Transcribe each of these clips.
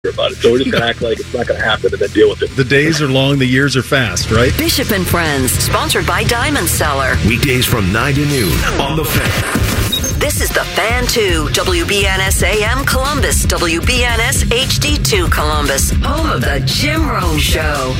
about it. So we're just going to act like it's not going to happen and then deal with it. The days are long, the years are fast, right? Bishop and Friends, sponsored by Diamond Seller. Weekdays from 9 to noon on The Fan. This is The Fan 2, WBNS AM Columbus, WBNS HD2 Columbus, home of the Jim Rome Show.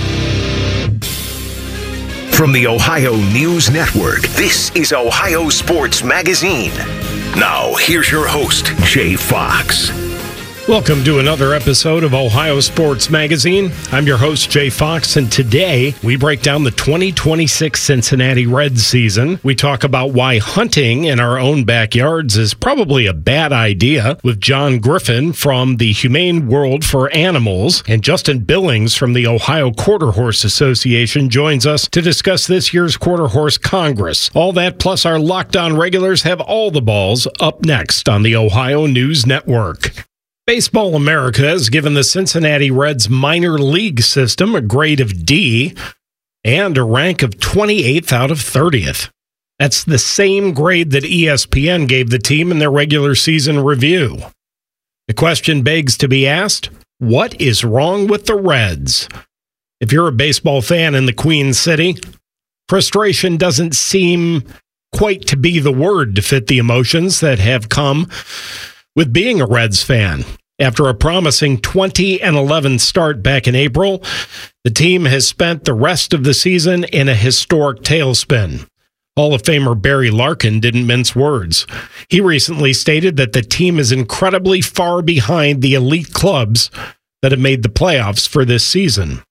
From the Ohio News Network, this is Ohio Sports Magazine. Now, here's your host, Jay Fox. Welcome to another episode of Ohio Sports Magazine. I'm your host, Jay Fox, and today we break down the 2026 Cincinnati Reds season. We talk about why hunting in our own backyards is probably a bad idea with John Griffin from the Humane World for Animals, and Justin Billings from the Ohio Quarter Horse Association joins us to discuss this year's Quarter Horse Congress. All that plus our Locked On regulars have all the balls up next on the Ohio News Network. Baseball America has given the Cincinnati Reds minor league system a grade of D and a rank of 28th out of 30th. That's the same grade that ESPN gave the team in their regular season review. The question begs to be asked, what is wrong with the Reds? If you're a baseball fan in the Queen City, frustration doesn't seem quite to be the word to fit the emotions that have come with being a Reds fan. After a promising 20-11 start back in April, the team has spent the rest of the season in a historic tailspin. Hall of Famer Barry Larkin didn't mince words. He recently stated that the team is incredibly far behind the elite clubs that have made the playoffs for this season.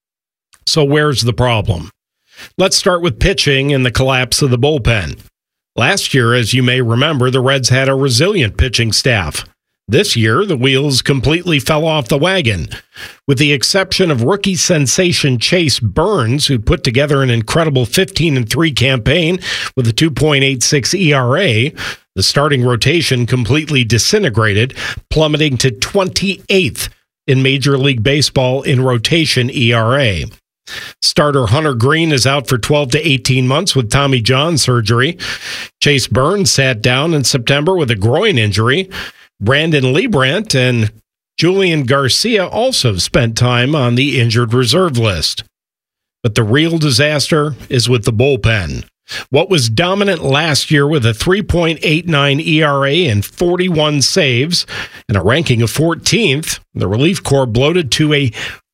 So where's the problem? Let's start with pitching and the collapse of the bullpen. Last year, as you may remember, the Reds had a resilient pitching staff. This year, the wheels completely fell off the wagon. With the exception of rookie sensation Chase Burns, who put together an incredible 15-3 campaign with a 2.86 ERA, the starting rotation completely disintegrated, plummeting to 28th in Major League Baseball in rotation ERA. Starter Hunter Green is out for 12 to 18 months with Tommy John surgery. Chase Burns sat down in September with a groin injury. Brandon Liebrandt and Julian Garcia also spent time on the injured reserve list. But the real disaster is with the bullpen. What was dominant last year with a 3.89 ERA and 41 saves and a ranking of 14th, the relief corps bloated to a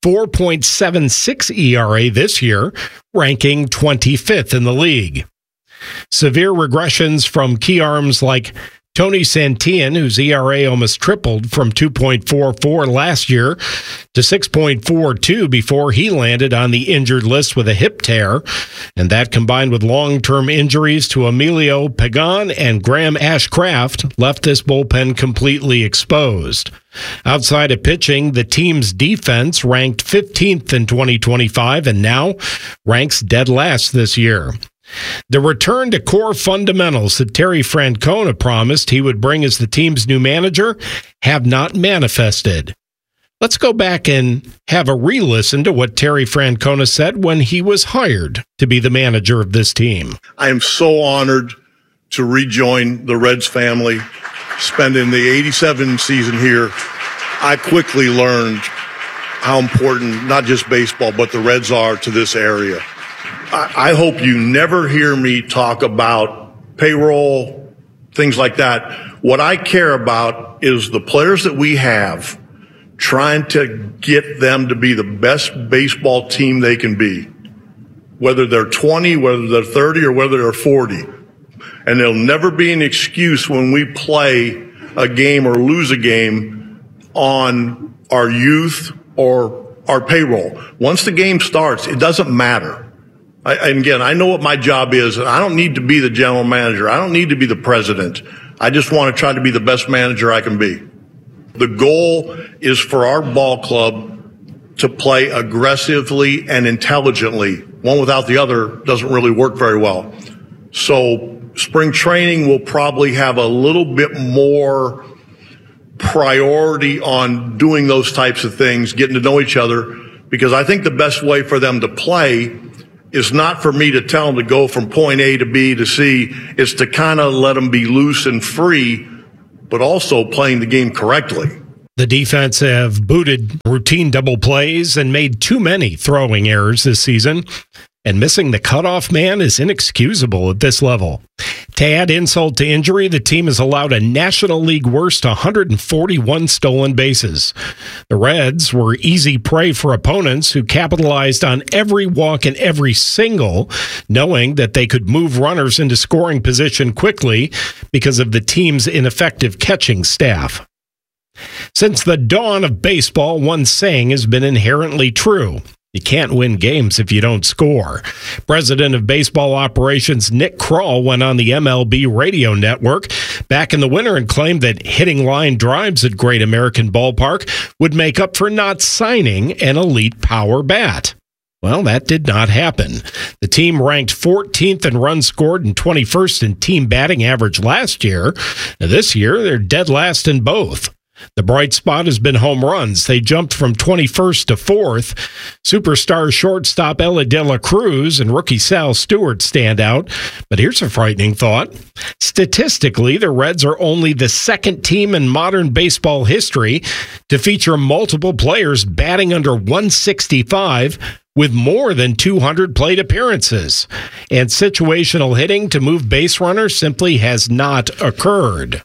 4.76 ERA this year, ranking 25th in the league. Severe regressions from key arms like Tony Santillan, whose ERA almost tripled from 2.44 last year to 6.42 before he landed on the injured list with a hip tear, and that combined with long-term injuries to Emilio Pagan and Graham Ashcraft left this bullpen completely exposed. Outside of pitching, the team's defense ranked 15th in 2025 and now ranks dead last this year. The return to core fundamentals that Terry Francona promised he would bring as the team's new manager have not manifested. Let's go back and have a re-listen to what Terry Francona said when he was hired to be the manager of this team. I am so honored to rejoin the Reds family, spending the 87 season here. I quickly learned how important not just baseball, but the Reds are to this area. I hope you never hear me talk about payroll, things like that. What I care about is the players that we have, trying to get them to be the best baseball team they can be, whether they're 20, whether they're 30, or whether they're 40. And there'll never be an excuse when we play a game or lose a game on our youth or our payroll. Once the game starts, it doesn't matter. And again, I know what my job is, and I don't need to be the general manager. I don't need to be the president. I just want to try to be the best manager I can be. The goal is for our ball club to play aggressively and intelligently. One without the other doesn't really work very well. So spring training will probably have a little bit more priority on doing those types of things, getting to know each other, because I think the best way for them to play is not for me to tell them to go from point A to B to C. It's to kind of let them be loose and free, but also playing the game correctly. The defense have booted routine double plays and made too many throwing errors this season, and missing the cutoff man is inexcusable at this level. To add insult to injury, the team has allowed a National League worst 141 stolen bases. The Reds were easy prey for opponents who capitalized on every walk and every single, knowing that they could move runners into scoring position quickly because of the team's ineffective catching staff. Since the dawn of baseball, one saying has been inherently true. You can't win games if you don't score. President of Baseball Operations Nick Krall went on the MLB radio network back in the winter and claimed that hitting line drives at Great American Ballpark would make up for not signing an elite power bat. Well, that did not happen. The team ranked 14th in runs scored and 21st in team batting average last year. Now, this year, they're dead last in both. The bright spot has been home runs. They jumped from 21st to 4th. Superstar shortstop Elly De La Cruz and rookie Sal Stewart stand out. But here's a frightening thought. Statistically, the Reds are only the second team in modern baseball history to feature multiple players batting under 165 with more than 200 plate appearances. And situational hitting to move base runners simply has not occurred.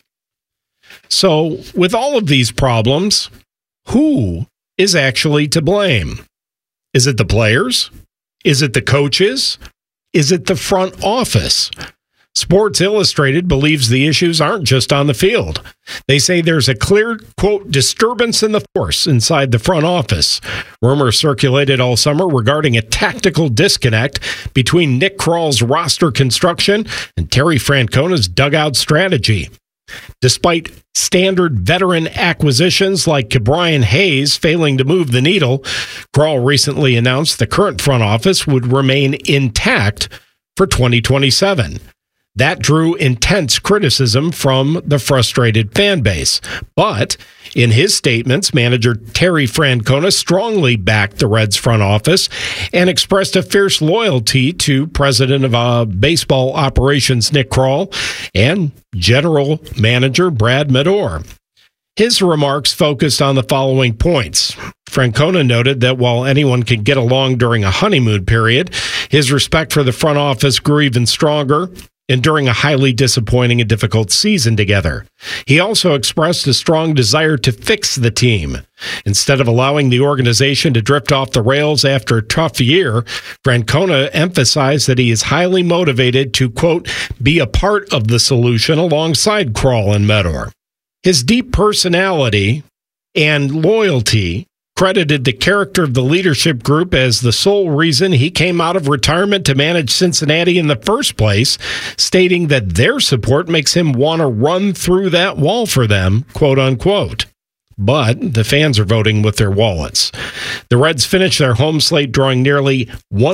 So, with all of these problems, who is actually to blame? Is it the players? Is it the coaches? Is it the front office? Sports Illustrated believes the issues aren't just on the field. They say there's a clear, quote, disturbance in the force inside the front office. Rumors circulated all summer regarding a tactical disconnect between Nick Krall's roster construction and Terry Francona's dugout strategy. Despite standard veteran acquisitions like Ke'Bryan Hayes failing to move the needle, Krall recently announced the current front office would remain intact for 2027. That drew intense criticism from the frustrated fan base. But in his statements, manager Terry Francona strongly backed the Reds front office and expressed a fierce loyalty to President of Baseball Operations Nick Krall and General Manager Brad Medore. His remarks focused on the following points. Francona noted that while anyone can get along during a honeymoon period, his respect for the front office grew even stronger and during a highly disappointing and difficult season together. He also expressed a strong desire to fix the team. Instead of allowing the organization to drift off the rails after a tough year, Francona emphasized that he is highly motivated to, quote, be a part of the solution alongside Krall and Medore. His deep personality and loyalty credited the character of the leadership group as the sole reason he came out of retirement to manage Cincinnati in the first place, stating that their support makes him want to run through that wall for them, quote unquote. But the fans are voting with their wallets. The Reds finished their home slate drawing nearly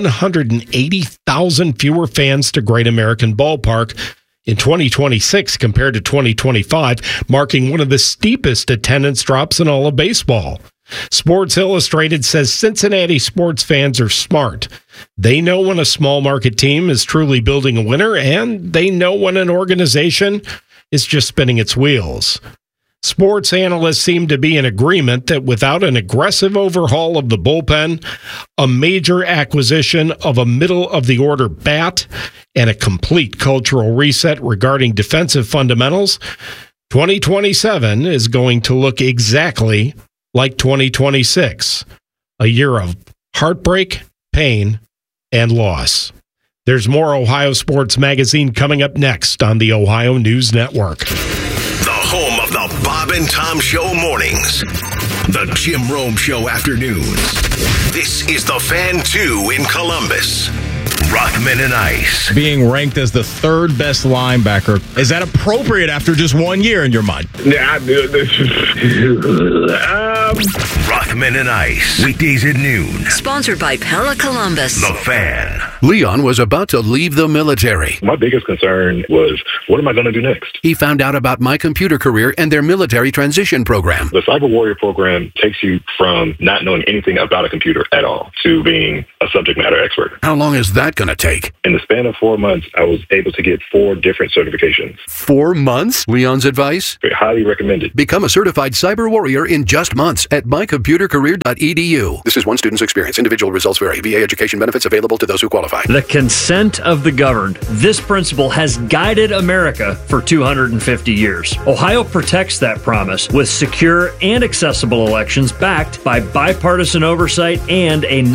180,000 fewer fans to Great American Ballpark in 2026 compared to 2025, marking one of the steepest attendance drops in all of baseball. Sports Illustrated says Cincinnati sports fans are smart. They know when a small market team is truly building a winner, and they know when an organization is just spinning its wheels. Sports analysts seem to be in agreement that without an aggressive overhaul of the bullpen, a major acquisition of a middle-of-the-order bat, and a complete cultural reset regarding defensive fundamentals, 2027 is going to look exactly like 2026, a year of heartbreak, pain, and loss. There's more Ohio Sports Magazine coming up next on the Ohio News Network. The home of the Bob and Tom Show mornings. The Jim Rome Show afternoons. This is the Fan 2 in Columbus. Rothman and Ice. Being ranked as the third best linebacker, is that appropriate after just 1 year in your mind? Yeah, Rothman and Ice. Weekdays at noon. Sponsored by Pella Columbus. The Fan. Leon was about to leave the military. My biggest concern was, what am I going to do next? He found out about My Computer Career and their military transition program. The Cyber Warrior program takes you from not knowing anything about a computer at all to being a subject matter expert. How long is that going to take? In the span of 4 months, I was able to get 4 different certifications. 4 months? Leon's advice? Highly recommended. Become a certified cyber warrior in just months at mycomputercareer.edu. This is one student's experience. Individual results vary. VA education benefits available to those who qualify. The consent of the governed. This principle has guided America for 250 years. Ohio protects that promise with secure and accessible elections backed by bipartisan oversight and a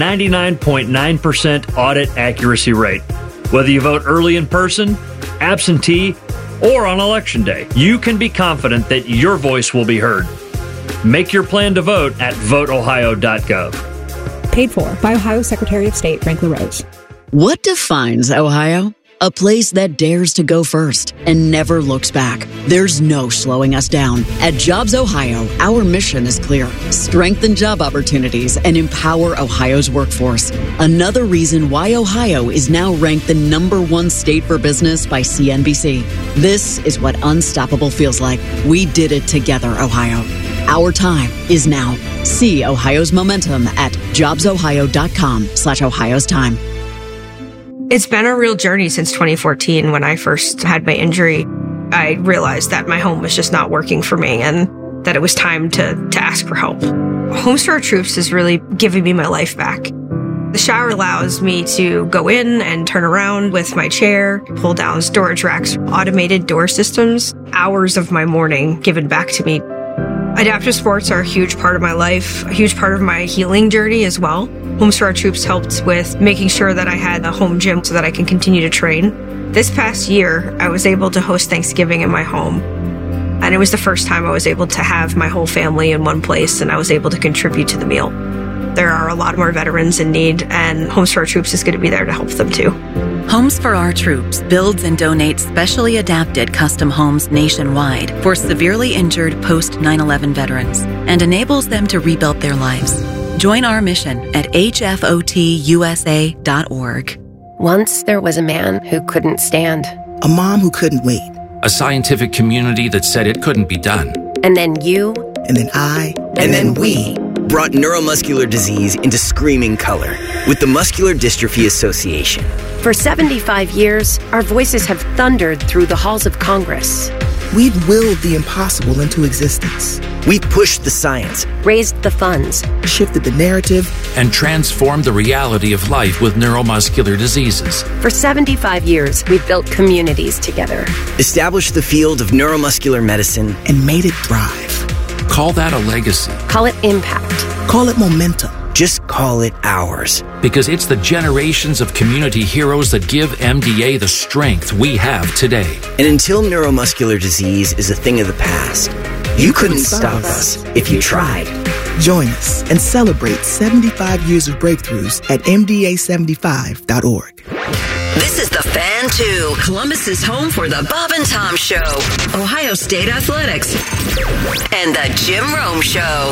99.9% audit accuracy rate. Whether you vote early in person, absentee, or on Election Day, you can be confident that your voice will be heard. Make your plan to vote at voteohio.gov. Paid for by Ohio Secretary of State Frank LaRose. What defines Ohio? A place that dares to go first and never looks back. There's no slowing us down. At Jobs Ohio, our mission is clear. Strengthen job opportunities and empower Ohio's workforce. Another reason why Ohio is now ranked the #1 state for business by CNBC. This is what unstoppable feels like. We did it together, Ohio. Our time is now. See Ohio's momentum at jobsohio.com/Ohio's time. It's been a real journey since 2014 when I first had my injury. I realized that my home was just not working for me and that it was time to ask for help. Homes for Our Troops is really giving me my life back. The shower allows me to go in and turn around with my chair, pull down storage racks, automated door systems, hours of my morning given back to me. Adaptive sports are a huge part of my life, a huge part of my healing journey as well. Homes for Our Troops helped with making sure that I had a home gym so that I can continue to train. This past year, I was able to host Thanksgiving in my home. And it was the first time I was able to have my whole family in one place and I was able to contribute to the meal. There are a lot more veterans in need and Homes for Our Troops is going to be there to help them too. Homes for Our Troops builds and donates specially adapted custom homes nationwide for severely injured post-9/11 veterans and enables them to rebuild their lives. Join our mission at hfotusa.org. Once there was a man who couldn't stand. A mom who couldn't wait. A scientific community that said it couldn't be done. And then you. And then I. And then we. Brought neuromuscular disease into screaming color with the Muscular Dystrophy Association. For 75 years, our voices have thundered through the halls of Congress. We've willed the impossible into existence. We've pushed the science, raised the funds, shifted the narrative, and transformed the reality of life with neuromuscular diseases. For 75 years, we've built communities together. Established the field of neuromuscular medicine, and made it thrive. Call that a legacy. Call it impact. Call it momentum. Just call it ours. Because it's the generations of community heroes that give MDA the strength we have today. And until neuromuscular disease is a thing of the past, you couldn't stop us if you tried. Join us and celebrate 75 years of breakthroughs at MDA75.org. This is the Fan 2, Columbus's home for the Bob and Tom Show, Ohio State Athletics, and the Jim Rome Show.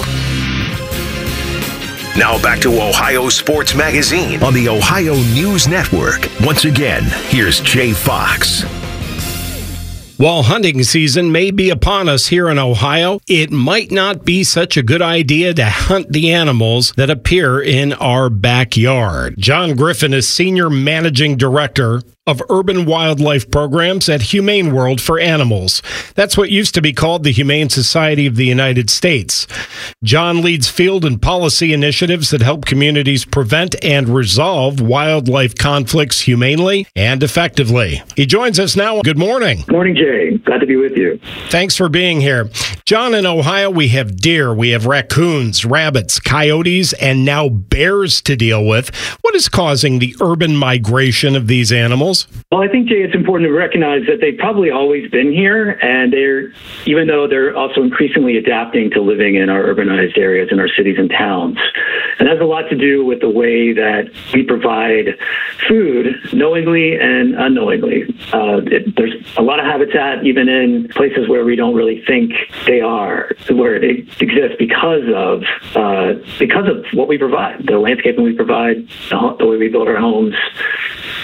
Now back to Ohio Sports Magazine on the Ohio News Network. Once again, here's Jay Fox. While hunting season may be upon us here in Ohio, it might not be such a good idea to hunt the animals that appear in our backyard. John Griffin is Senior Managing Director of Urban Wildlife Programs at Humane World for Animals. That's what used to be called the Humane Society of the United States. John leads field and policy initiatives that help communities prevent and resolve wildlife conflicts humanely and effectively. He joins us now. Good morning. Morning, Jay. Glad to be with you. Thanks for being here. John, in Ohio, we have deer, we have raccoons, rabbits, coyotes, and now bears to deal with. What is causing the urban migration of these animals? Well, I think, Jay, it's important to recognize that they've probably always been here, and even though they're also increasingly adapting to living in our urbanized areas in our cities and towns. And that has a lot to do with the way that we provide food knowingly and unknowingly. There's a lot of habitat even in places where we don't really think they are, where they exist because of what we provide, the landscaping we provide, the way we build our homes.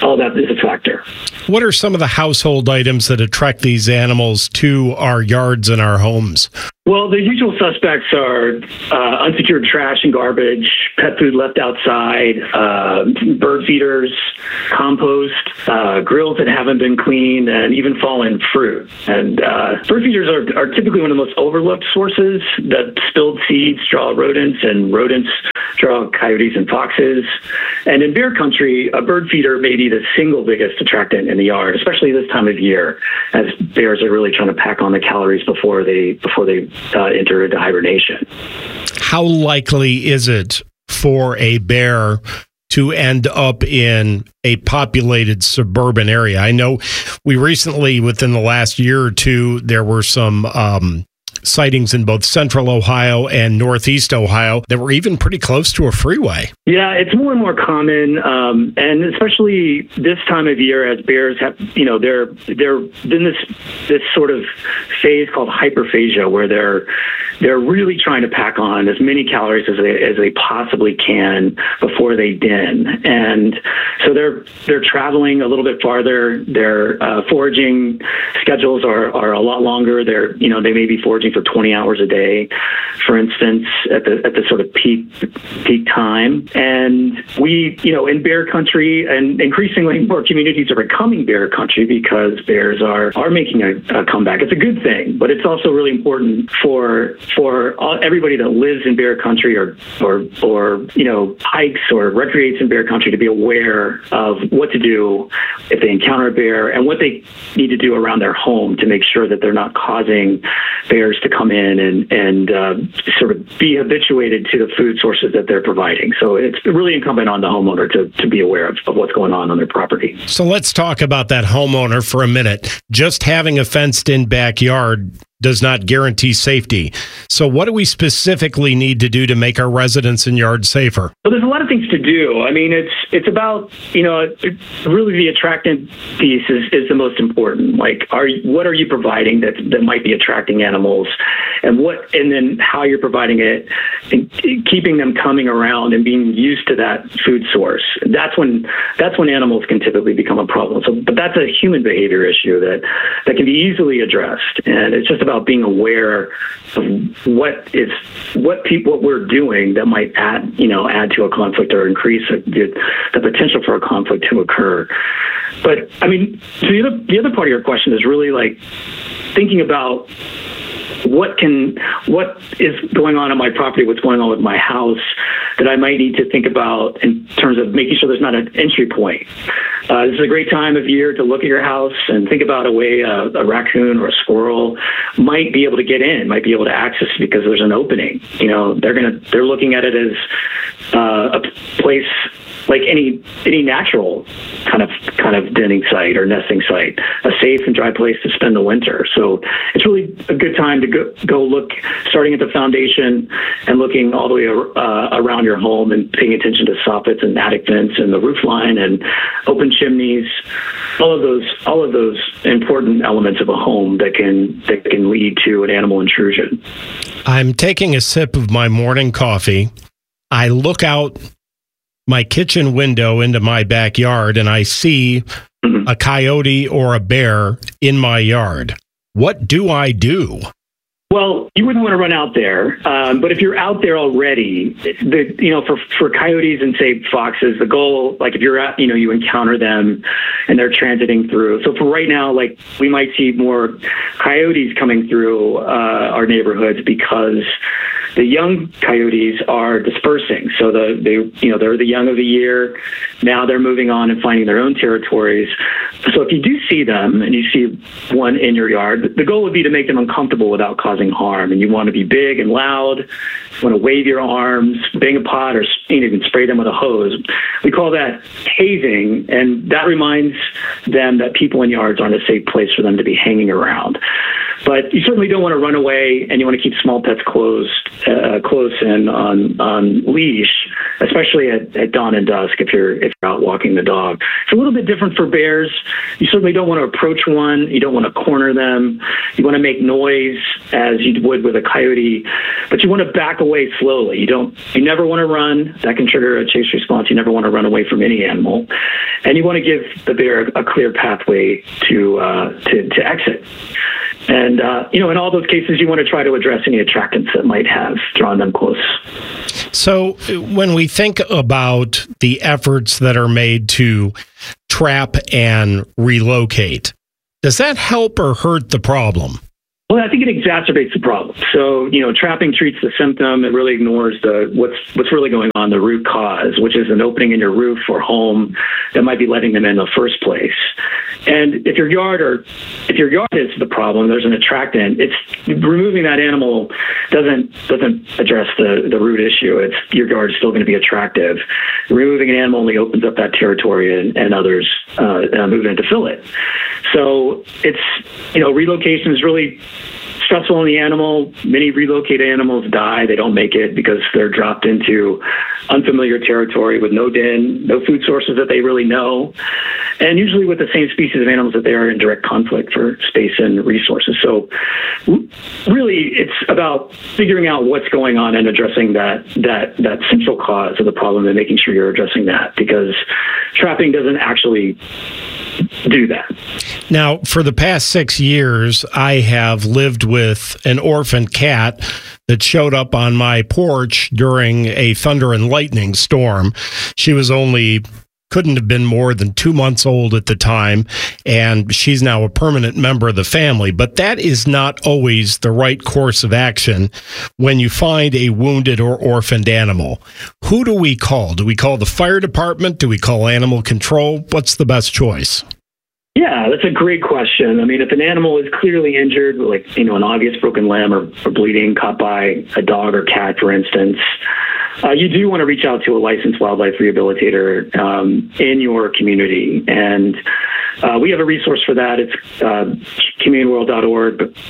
all that is a factor. What are some of the household items that attract these animals to our yards and our homes? Well, the usual suspects are unsecured trash and garbage, pet food left outside, bird feeders, compost, grills that haven't been cleaned, and even fallen fruit. And bird feeders are typically one of the most overlooked sources. That spilled seeds draw rodents, and rodents draw coyotes and foxes. And in bear country, a bird feeder may be the single biggest attractant in the yard, especially this time of year, as bears are really trying to pack on the calories before they enter into hibernation. How likely is it for a bear to end up in a populated suburban area? I know we recently, within the last year or two, there were some sightings in both central Ohio and northeast Ohio that were even pretty close to a freeway. Yeah, it's more and more common, and especially this time of year, as bears have, they're in this sort of phase called hyperphagia, where they're really trying to pack on as many calories as they possibly can before they den, and so they're traveling a little bit farther. Their foraging schedules are a lot longer. They may be foraging for 20 hours a day, for instance, at the sort of peak time. And we, in bear country, and increasingly more communities are becoming bear country because bears are making a comeback. It's a good thing, but it's also really important for everybody that lives in bear country or hikes or recreates in bear country to be aware of what to do if they encounter a bear and what they need to do around their home to make sure that they're not causing bears to come in and sort of be habituated to the food sources that they're providing. So it's really incumbent on the homeowner to be aware of what's going on their property. So let's talk about that homeowner for a minute. Just having a fenced-in backyard does not guarantee safety. So what do we specifically need to do to make our residents and yards safer? Well, there's a lot of things to do. I mean, it's about, really the attractant piece is the most important. Like, what are you providing that might be attracting animals, and then how you're providing it, and keeping them coming around and being used to that food source. That's when animals can typically become a problem. So, but that's a human behavior issue that can be easily addressed, and it's just about being aware of what we're doing that might add to a conflict or increase the potential for a conflict to occur. But I mean, so the other part of your question is really like thinking about what is going on my property, what's going on with my house that I might need to think about in terms of making sure there's not an entry point. This is a great time of year to look at your house and think about a way a raccoon or a squirrel might be able to get in, might be able to access because there's an opening. They're looking at it as a place like any natural kind of denning site or nesting site, a safe and dry place to spend the winter. So it's really a good time to go look, starting at the foundation and looking all the way around your home and paying attention to soffits and attic vents and the roof line and open chimneys, all of those important elements of a home that can lead to an animal intrusion. I'm taking a sip of my morning coffee. I look out my kitchen window into my backyard and I see a coyote or a bear in my yard. What do I do? Well, you wouldn't want to run out there, but if you're out there already, for coyotes and say foxes, the goal, like if you're out, you encounter them and they're transiting through. So for right now, like we might see more coyotes coming through our neighborhoods because the young coyotes are dispersing. So they're the young of the year. Now they're moving on and finding their own territories. So if you do see them and you see one in your yard, the goal would be to make them uncomfortable without causing harm. And you want to be big and loud. You want to wave your arms, bang a pot, or even spray them with a hose. We call that hazing, and that reminds them that people in yards aren't a safe place for them to be hanging around. But you certainly don't want to run away, and you want to keep small pets close and on leash, especially at dawn and dusk if you're out walking the dog. It's a little bit different for bears. You certainly don't want to approach one. You don't want to corner them. You want to make noise as you would with a coyote, but you want to back away slowly. You never want to run. That can trigger a chase response. You never want to run away from any animal, and you want to give the bear a clear pathway to exit. And in all those cases, you want to try to address any attractants that might have drawn them close. So when we think about the efforts that are made to trap and relocate, does that help or hurt the problem? Well, I think it exacerbates the problem. So, trapping treats the symptom. It really ignores what's really going on, the root cause, which is an opening in your roof or home that might be letting them in the first place. And if your yard is the problem, there's an attractant. It's removing that animal doesn't address the root issue. It's your yard is still going to be attractive. Removing an animal only opens up that territory, and others move in to fill it. So it's relocation is really stressful on the animal. Many relocated animals die. They don't make it because they're dropped into unfamiliar territory with no den, no food sources that they really know, and usually with the same species of animals that they are in direct conflict for space and resources. So really, it's about figuring out what's going on and addressing that central cause of the problem and making sure you're addressing that, because trapping doesn't actually do that. Now, for the past 6 years, I have lived with an orphan cat that showed up on my porch during a thunder and lightning storm. She couldn't have been more than 2 months old at the time, and she's now a permanent member of the family. But that is not always the right course of action when you find a wounded or orphaned animal. Who do we call? Do we call the fire department? Do we call animal control? What's the best choice? Yeah, that's a great question. I mean, if an animal is clearly injured, like, an obvious broken limb or bleeding caught by a dog or cat, for instance, you do want to reach out to a licensed wildlife rehabilitator in your community. And we have a resource for that. It's humaneworld.org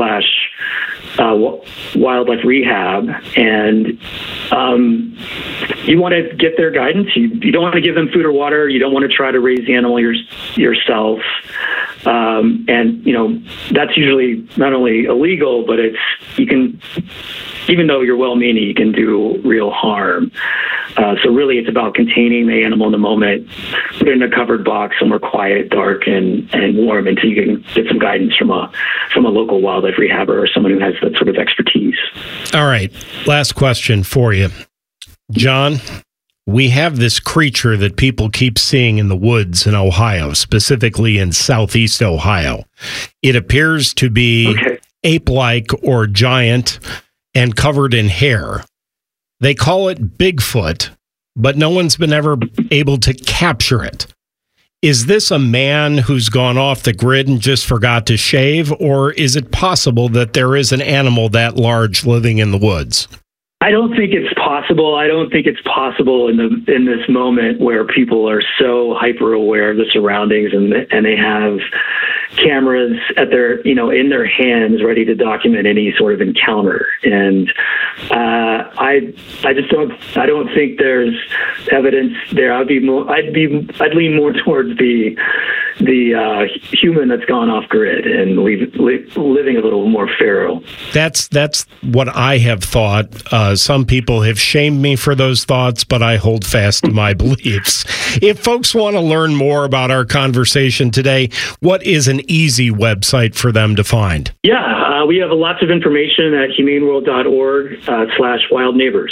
/wildlife rehab. And you want to get their guidance. You don't want to give them food or water. You don't want to try to raise the animal yourself. And that's usually not only illegal, but even though you're well-meaning, you can do real harm. So really, it's about containing the animal in the moment, put it in a covered box somewhere quiet, dark, and warm until you can get some guidance from a local wildlife rehabber or someone who has that sort of expertise. All right. Last question for you. John, we have this creature that people keep seeing in the woods in Ohio, specifically in southeast Ohio. It appears to be ape-like or giant and covered in hair. They call it Bigfoot, but no one's been ever able to capture it. Is this a man who's gone off the grid and just forgot to shave, or is it possible that there is an animal that large living in the woods? I don't think it's possible. I don't think it's possible in this moment where people are so hyper aware of the surroundings and they have cameras at their in their hands ready to document any sort of encounter. And I don't think there's evidence there. I'd lean more towards the human that's gone off grid and living a little more feral. That's what I have thought. Some people have shamed me for those thoughts, but I hold fast to my beliefs. If folks want to learn more about our conversation today, what is an easy website for them to find? Yeah, we have lots of information at humaneworld.org /wildneighbors.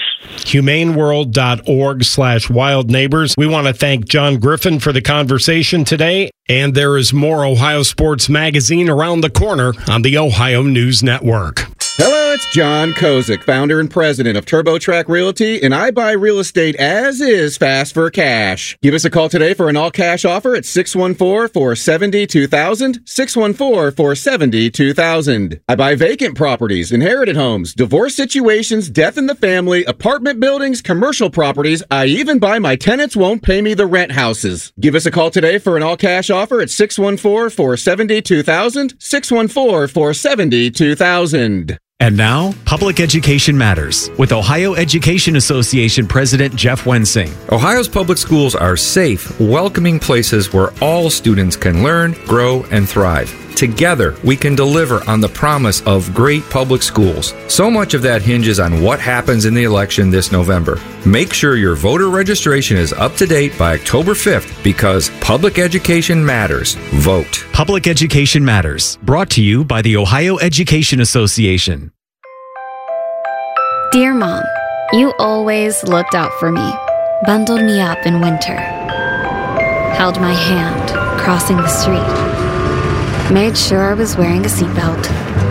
humaneworld.org/wildneighbors. We want to thank John Griffin for the conversation today. And there is more Ohio Sports Magazine around the corner on the Ohio News Network. Hello, It's John Kozik, founder and president of TurboTrack Realty, and I buy real estate as is, fast for cash. Give us a call today for an all-cash offer at 614-470-2000, 614-470-2000. I buy vacant properties, inherited homes, divorce situations, death in the family, apartment buildings, commercial properties. I even buy my tenants won't pay me the rent houses. Give us a call today for an all-cash offer at 614-470-2000, 614-470-2000. And now, Public Education Matters with Ohio Education Association President Jeff Wensing. Ohio's public schools are safe, welcoming places where all students can learn, grow, and thrive. Together, we can deliver on the promise of great public schools. So much of that hinges on what happens in the election this November. Make sure your voter registration is up to date by October 5th because public education matters. Vote. Public Education Matters, brought to you by the Ohio Education Association. Dear Mom, you always looked out for me, bundled me up in winter, held my hand crossing the street, made sure I was wearing a seatbelt,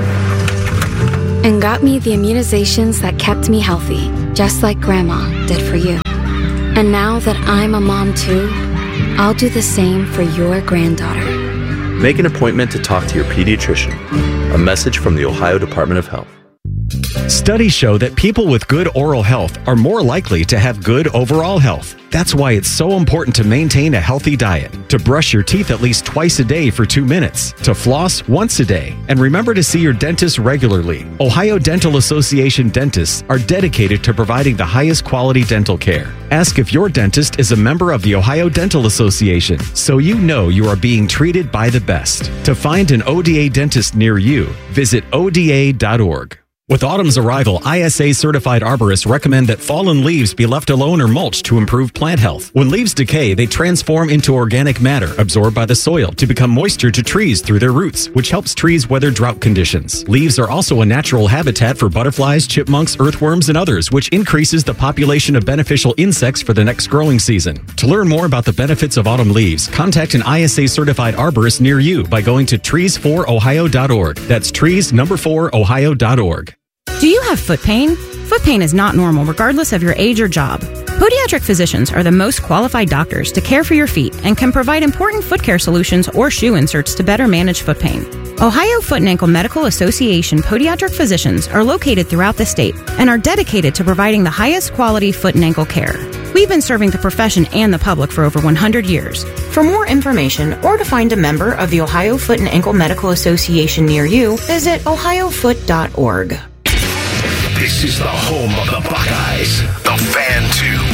and got me the immunizations that kept me healthy, just like Grandma did for you. And now that I'm a mom too, I'll do the same for your granddaughter. Make an appointment to talk to your pediatrician. A message from the Ohio Department of Health. Studies show that people with good oral health are more likely to have good overall health. That's why it's so important to maintain a healthy diet, to brush your teeth at least twice a day for 2 minutes, to floss once a day, and remember to see your dentist regularly. Ohio Dental Association dentists are dedicated to providing the highest quality dental care. Ask if your dentist is a member of the Ohio Dental Association so you know you are being treated by the best. To find an ODA dentist near you, visit ODA.org. With autumn's arrival, ISA-certified arborists recommend that fallen leaves be left alone or mulched to improve plant health. When leaves decay, they transform into organic matter absorbed by the soil to become moisture to trees through their roots, which helps trees weather drought conditions. Leaves are also a natural habitat for butterflies, chipmunks, earthworms, and others, which increases the population of beneficial insects for the next growing season. To learn more about the benefits of autumn leaves, contact an ISA-certified arborist near you by going to trees4ohio.org. That's trees4ohio.org. Do you have foot pain? Foot pain is not normal regardless of your age or job. Podiatric physicians are the most qualified doctors to care for your feet and can provide important foot care solutions or shoe inserts to better manage foot pain. Ohio Foot and Ankle Medical Association podiatric physicians are located throughout the state and are dedicated to providing the highest quality foot and ankle care. We've been serving the profession and the public for over 100 years. For more information or to find a member of the Ohio Foot and Ankle Medical Association near you, visit ohiofoot.org. This is the home of the Buckeyes, the Fan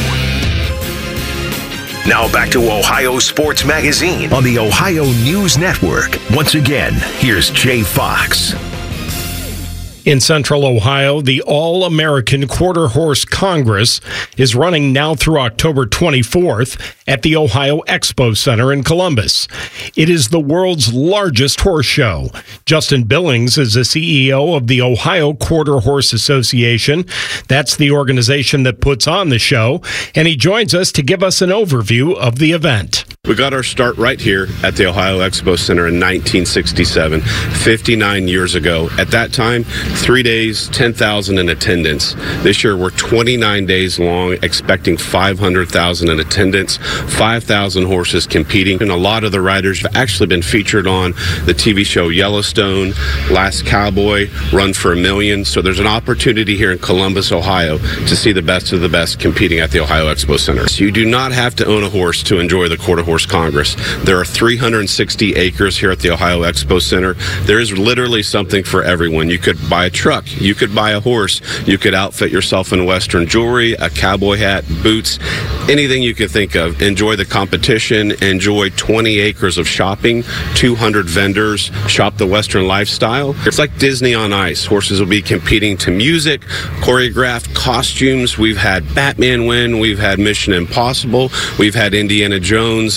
2. Now back to Ohio Sports Magazine on the Ohio News Network. Once again, here's Jay Fox. In Central Ohio, the All-American Quarter Horse Congress is running now through October 24th at the Ohio Expo Center in Columbus. It is the world's largest horse show. Justin Billings is the CEO of the Ohio Quarter Horse Association. That's the organization that puts on the show, and he joins us to give us an overview of the event. We got our start right here at the Ohio Expo Center in 1967, 59 years ago. At that time, 3 days, 10,000 in attendance. This year, we're 29 days long, expecting 500,000 in attendance, 5,000 horses competing. And a lot of the riders have actually been featured on the TV show Yellowstone, Last Cowboy, Run for a Million. So there's an opportunity here in Columbus, Ohio, to see the best of the best competing at the Ohio Expo Center. So you do not have to own a horse to enjoy the Quarter Horse Congress. There are 360 acres here at the Ohio Expo Center. There is literally something for everyone. You could buy a truck, you could buy a horse, you could outfit yourself in Western jewelry, a cowboy hat, boots, anything you could think of. Enjoy the competition, enjoy 20 acres of shopping, 200 vendors, shop the Western lifestyle. It's like Disney on ice. Horses will be competing to music, choreographed costumes. We've had Batman win, we've had Mission Impossible, we've had Indiana Jones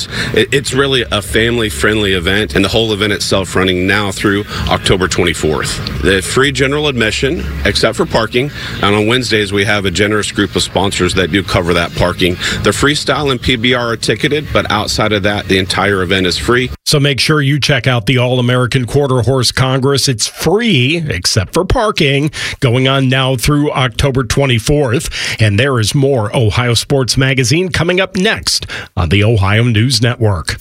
kids. It's really a family-friendly event, and the whole event itself running now through October 24th. The free general admission, except for parking, and on Wednesdays we have a generous group of sponsors that do cover that parking. The freestyle and PBR are ticketed, but outside of that, the entire event is free. So make sure you check out the All-American Quarter Horse Congress. It's free, except for parking, going on now through October 24th. And there is more Ohio Sports Magazine coming up next on the Ohio News Network.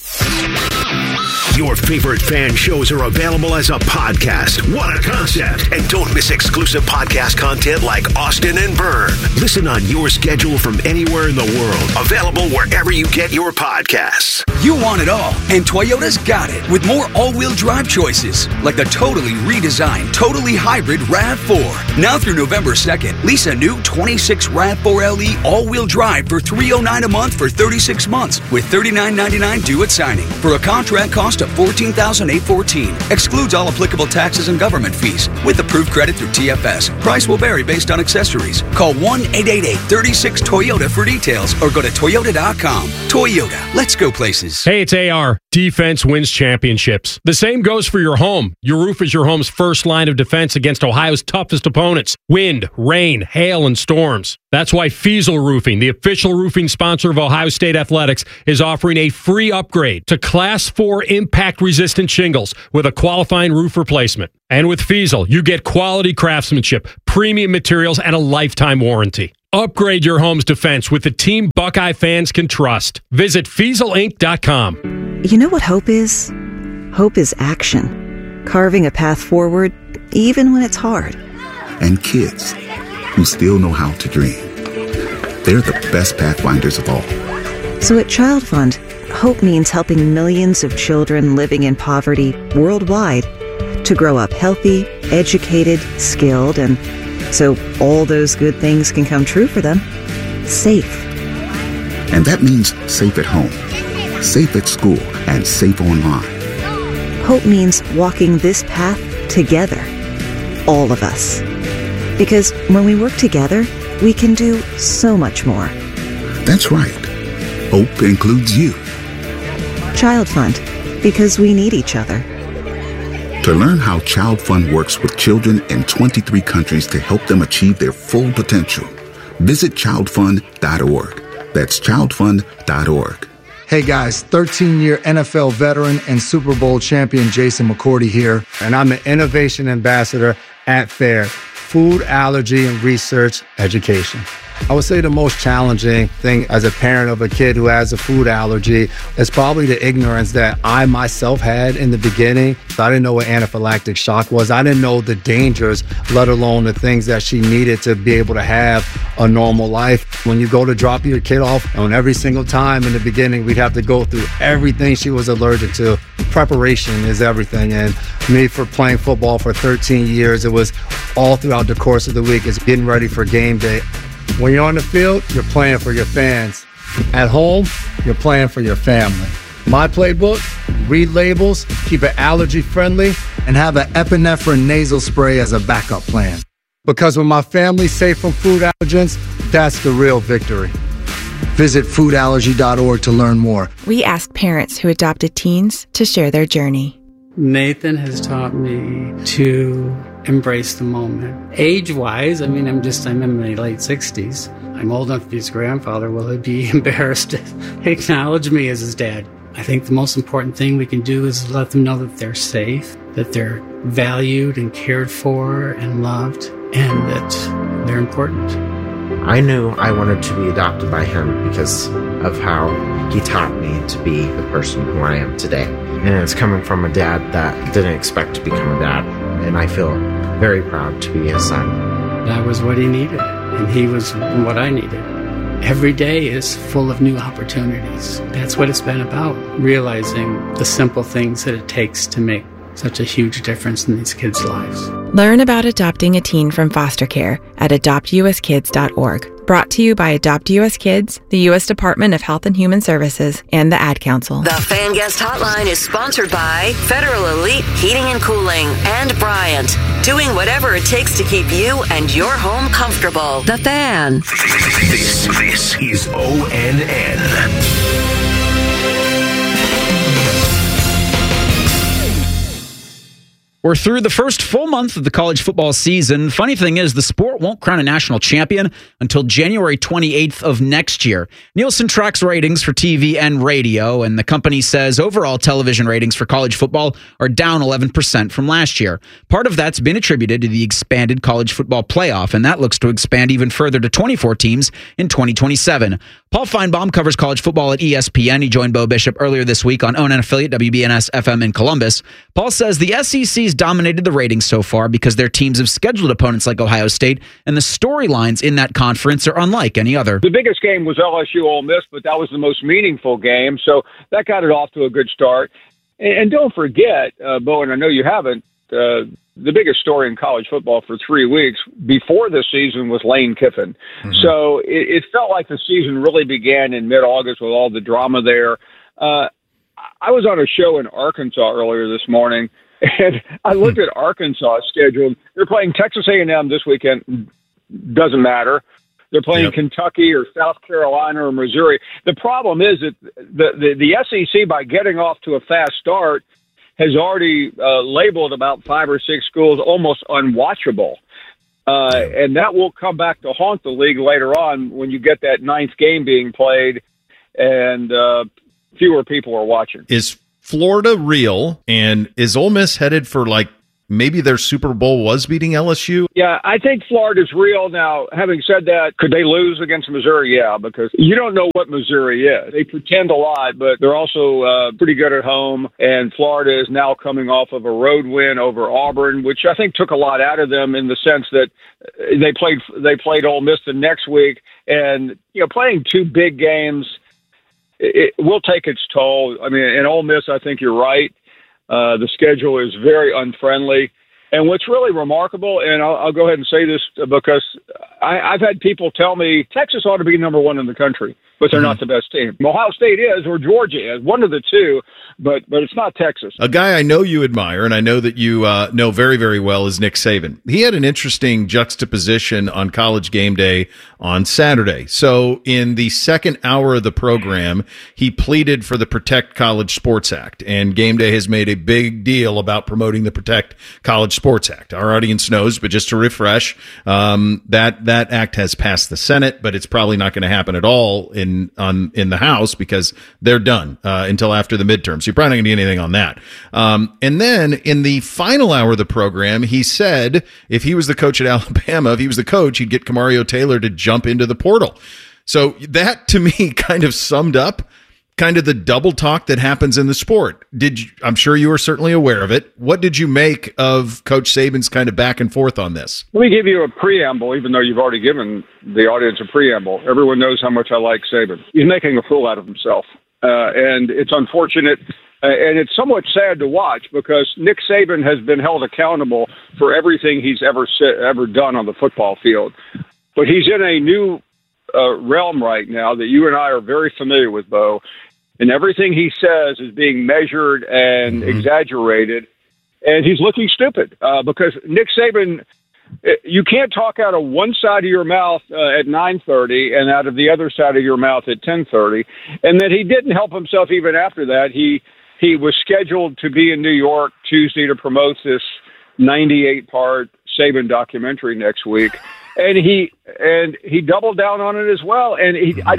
Your favorite fan shows are available as a podcast. What a concept. And don't miss exclusive podcast content like Austin and Byrne. Listen on your schedule from anywhere in the world. Available wherever you get your podcasts. You want it all, and Toyota's got it with more all-wheel drive choices, like the totally redesigned, totally hybrid RAV4. Now through November 2nd, lease a new 26 RAV4 LE all-wheel drive for $309 a month for 36 months with $39.99 due at signing for a contract cost of $14,814. Excludes all applicable taxes and government fees. With approved credit through TFS. Price will vary based on accessories. Call 1-888-36-TOYOTA for details or go to Toyota.com. Toyota. Let's go places. Hey, it's AR. Defense wins championships. The same goes for your home. Your roof is your home's first line of defense against Ohio's toughest opponents. Wind, rain, hail, and storms. That's why Fiesel Roofing, the official roofing sponsor of Ohio State Athletics, is offering a free upgrade to Class 4 impact-resistant shingles with a qualifying roof replacement. And with Fiesel, you get quality craftsmanship, premium materials, and a lifetime warranty. Upgrade your home's defense with the team Buckeye fans can trust. Visit FieselInc.com. You know what hope is? Hope is action. Carving a path forward, even when it's hard. And kids who still know how to dream. They're the best pathfinders of all. So at Child Fund, hope means helping millions of children living in poverty worldwide to grow up healthy, educated, skilled, and so all those good things can come true for them. Safe. And that means safe at home, safe at school, and safe online. Hope means walking this path together. All of us. Because when we work together, we can do so much more. That's right. Hope includes you. Child Fund. Because we need each other. To learn how Child Fund works with children in 23 countries to help them achieve their full potential, visit childfund.org. That's childfund.org. Hey guys, 13-year NFL veteran and Super Bowl champion Jason McCourty here, and I'm an innovation ambassador at FAIR, Food Allergy and Research Education. I would say the most challenging thing as a parent of a kid who has a food allergy is probably the ignorance that I myself had in the beginning. I didn't know what anaphylactic shock was. I didn't know the dangers, let alone the things that she needed to be able to have a normal life. When you go to drop your kid off, and every single time in the beginning, we'd have to go through everything she was allergic to. Preparation is everything. And me, for playing football for 13 years, it was all throughout the course of the week. It's getting ready for game day. When you're on the field, you're playing for your fans. At home, you're playing for your family. My playbook, read labels, keep it allergy friendly, and have an epinephrine nasal spray as a backup plan. Because when my family's safe from food allergens, that's the real victory. Visit foodallergy.org to learn more. We asked parents who adopted teens to share their journey. Nathan has taught me to embrace the moment. Age-wise, I'm in my late 60s. I'm old enough to be his grandfather. Will he be embarrassed to acknowledge me as his dad? I think the most important thing we can do is let them know that they're safe, that they're valued and cared for and loved, and that they're important. I knew I wanted to be adopted by him because of how he taught me to be the person who I am today. And it's coming from a dad that didn't expect to become a dad. And I feel very proud to be his son. That was what he needed, and he was what I needed. Every day is full of new opportunities. That's what it's been about, realizing the simple things that it takes to make such a huge difference in these kids' lives. Learn about adopting a teen from foster care at adoptuskids.org. Brought to you by Adopt US Kids, the U.S. Department of Health and Human Services, and the Ad Council. The Fan Guest Hotline is sponsored by Federal Elite Heating and Cooling and Bryant, doing whatever it takes to keep you and your home comfortable. The Fan. This is ONN. We're through the first full month of the college football season. Funny thing is, the sport won't crown a national champion until January 28th of next year. Nielsen tracks ratings for TV and radio, and the company says overall television ratings for college football are down 11% from last year. Part of that's been attributed to the expanded college football playoff, and that looks to expand even further to 24 teams in 2027. Paul Feinbaum covers college football at ESPN. He joined Bo Bishop earlier this week on ONN affiliate WBNS FM in Columbus. Paul says the SEC's dominated the ratings so far because their teams have scheduled opponents like Ohio State, and the storylines in that conference are unlike any other. The biggest game was LSU Ole Miss, but that was the most meaningful game, so that got it off to a good start. And don't forget, Bo, and I know you haven't, the biggest story in college football for 3 weeks before this season was Lane Kiffin. Mm-hmm. So it felt like the season really began in mid-August with all the drama there. I was on a show in Arkansas earlier this morning, and I looked at Arkansas' schedule. They're playing Texas A&M this weekend. Doesn't matter. They're playing Kentucky or South Carolina or Missouri. The problem is that the SEC, by getting off to a fast start, has already labeled about 5 or 6 schools almost unwatchable. And that will come back to haunt the league later on when you get that 9th game being played and fewer people are watching. Is Florida real, and is Ole Miss headed for, like, maybe their Super Bowl was beating LSU? Yeah, I think Florida's real. Now, having said that, could they lose against Missouri? Yeah, because you don't know what Missouri is. They pretend a lot, but they're also pretty good at home, and Florida is now coming off of a road win over Auburn, which I think took a lot out of them in the sense that they played Ole Miss the next week, and playing 2 big games, it will take its toll. I mean, in Ole Miss, I think you're right. The schedule is very unfriendly. And what's really remarkable, and I'll go ahead and say this because I've had people tell me Texas ought to be number 1 in the country, but they're not the best team. Ohio State is, or Georgia is, one of the two, but it's not Texas. A guy I know you admire, and I know that you know very, very well, is Nick Saban. He had an interesting juxtaposition on College Game Day on Saturday. So in the second hour of the program, he pleaded for the Protect College Sports Act, and Game Day has made a big deal about promoting the Protect College Sports Act. Our audience knows, but just to refresh, that act has passed the Senate, but it's probably not going to happen at all in the House because they're done until after the midterms. So you're probably not going to do anything on that. And then in the final hour of the program, he said if he was the coach at Alabama, if he was the coach, he'd get Camario Taylor to jump into the portal. So that to me kind of summed up kind of the double talk that happens in the sport. I'm sure you are certainly aware of it. What did you make of Coach Saban's kind of back and forth on this? Let me give you a preamble, even though you've already given the audience a preamble. Everyone knows how much I like Saban. He's making a fool out of himself. And it's unfortunate, and it's somewhat sad to watch because Nick Saban has been held accountable for everything he's ever done on the football field. But he's in a new realm right now that you and I are very familiar with, Bo. And everything he says is being measured and exaggerated. And he's looking stupid because Nick Saban, you can't talk out of one side of your mouth at 9:30 and out of the other side of your mouth at 10:30. And that he didn't help himself even after that. He was scheduled to be in New York Tuesday to promote this 98-part Saban documentary next week. And he doubled down on it as well. And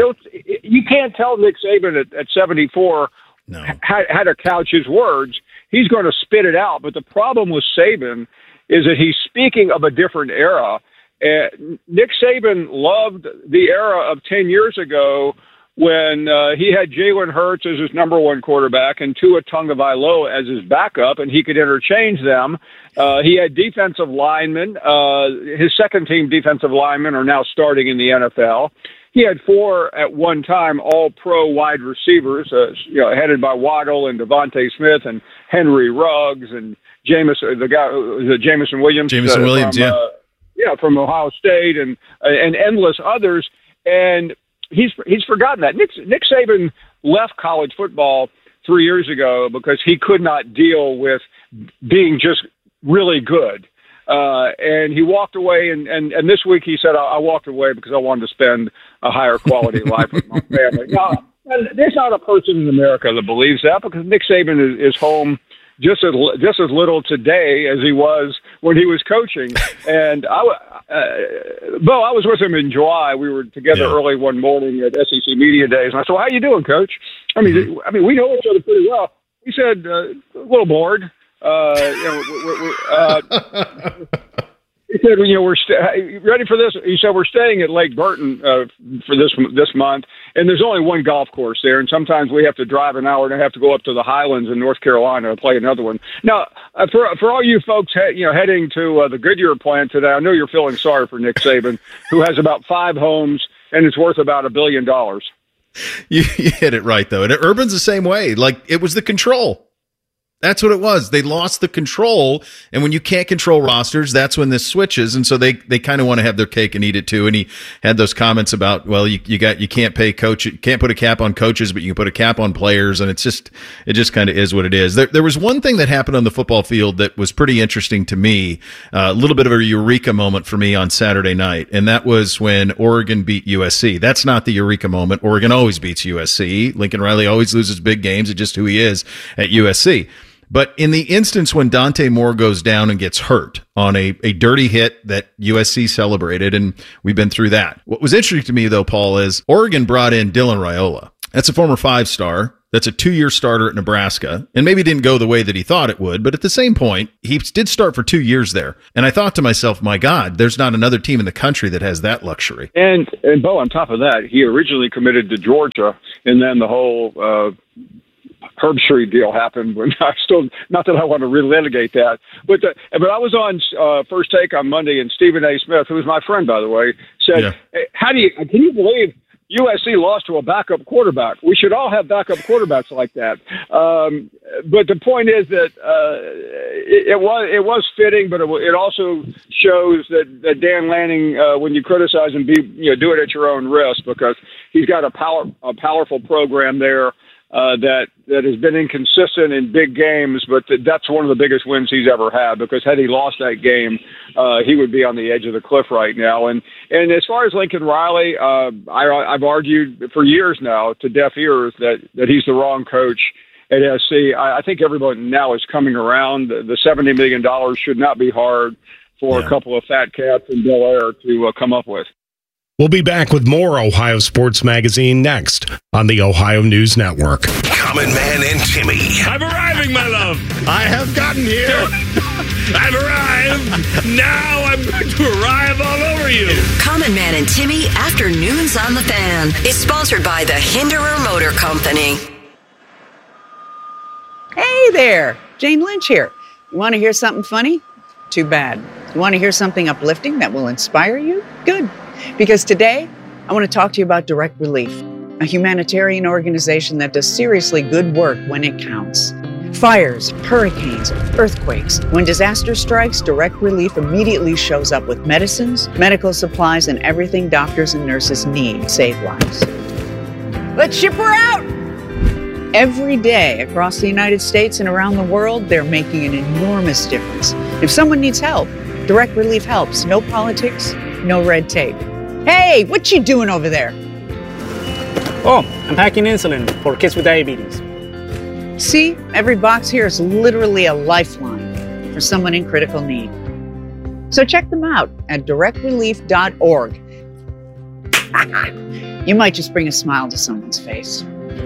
you can't tell Nick Saban at 74 how to couch his words. He's going to spit it out. But the problem with Saban is that he's speaking of a different era. Nick Saban loved the era of 10 years ago when he had Jalen Hurts as his number 1 quarterback and Tua Tagovailoa as his backup, and he could interchange them. He had defensive linemen. His second-team defensive linemen are now starting in the NFL. He had 4 at one time all-pro wide receivers, headed by Waddle and Devontae Smith and Henry Ruggs and Jamison Williams. Jamison Williams, from Ohio State and endless others. And he's forgotten that. Nick Saban left college football 3 years ago because he could not deal with being just really good. And he walked away, and this week he said, I walked away because I wanted to spend a higher quality life with my family. Now, there's not a person in America that believes that because Nick Saban is home just as little today as he was when he was coaching. And Bo, I was with him in July. We were together early one morning at SEC Media Days, and I said, "Well, how you doing, Coach?" I mean, we know each other pretty well. He said, "A little bored." He said, we're ready for this. He said, we're staying at Lake Burton for this month, and there's only one golf course there, and sometimes we have to drive an hour and a half to go up to the Highlands in North Carolina and play another one. Now, for all you folks heading to the Goodyear plant today, I know you're feeling sorry for Nick Saban, who has about 5 homes, and it's worth about $1 billion. You hit it right, though. And Urban's the same way. Like, it was the control. That's what it was. They lost the control, and when you can't control rosters, that's when this switches. And so they kind of want to have their cake and eat it too. And he had those comments about, well, you can't pay coach, you can't put a cap on coaches, but you can put a cap on players, and it just kind of is what it is. There was one thing that happened on the football field that was pretty interesting to me, a little bit of a eureka moment for me on Saturday night, and that was when Oregon beat USC. That's not the eureka moment. Oregon always beats USC. Lincoln Riley always loses big games. It's just who he is at USC. But in the instance when Dante Moore goes down and gets hurt on a dirty hit that USC celebrated, and we've been through that. What was interesting to me, though, Paul, is Oregon brought in Dylan Raiola. That's a former 5-star. That's a 2-year starter at Nebraska, and maybe didn't go the way that he thought it would. But at the same point, he did start for 2 years there. And I thought to myself, my God, there's not another team in the country that has that luxury. And Bo, on top of that, he originally committed to Georgia, and then the whole Herb Street deal happened. When not that I want to relitigate that, but I was on First Take on Monday, and Stephen A. Smith, who was my friend, by the way, said, hey, can you believe USC lost to a backup quarterback? We should all have backup quarterbacks like that. But the point is that it was fitting, but it also shows that Dan Lanning, when you criticize him, do it at your own risk, because he's got a powerful program there. That has been inconsistent in big games, but that's one of the biggest wins he's ever had, because had he lost that game, he would be on the edge of the cliff right now. And as far as Lincoln Riley, I've argued for years now to deaf ears that he's the wrong coach at SC. I think everyone now is coming around. The $70 million should not be hard for a couple of fat cats in Bel Air to come up with. We'll be back with more Ohio Sports Magazine next on the Ohio News Network. Common Man and Timmy. I'm arriving, my love. I have gotten here. I've arrived. Now I'm going to arrive all over you. Common Man and Timmy Afternoons on the Fan is sponsored by the Hinderer Motor Company. Hey there, Jane Lynch here. You want to hear something funny? Too bad. You want to hear something uplifting that will inspire you? Good. Because today, I want to talk to you about Direct Relief, a humanitarian organization that does seriously good work when it counts. Fires, hurricanes, earthquakes. When disaster strikes, Direct Relief immediately shows up with medicines, medical supplies, and everything doctors and nurses need to save lives. Let's ship her out! Every day across the United States and around the world, they're making an enormous difference. If someone needs help, Direct Relief helps. No politics, no red tape. Hey, what you doing over there? Oh, I'm packing insulin for kids with diabetes. See, every box here is literally a lifeline for someone in critical need. So check them out at directrelief.org. You might just bring a smile to someone's face.